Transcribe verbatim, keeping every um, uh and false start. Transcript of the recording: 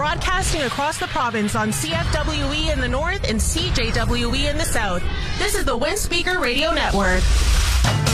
broadcasting across the province on C F W E in the north and C J W E in the south. This is the Windspeaker Radio Network.